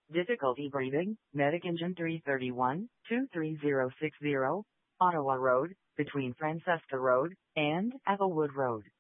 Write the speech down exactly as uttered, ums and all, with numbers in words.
Difficulty breathing, Medic Engine three thirty-one, two three zero six zero, Ottawa Road, between Francesca Road and Applewood Road.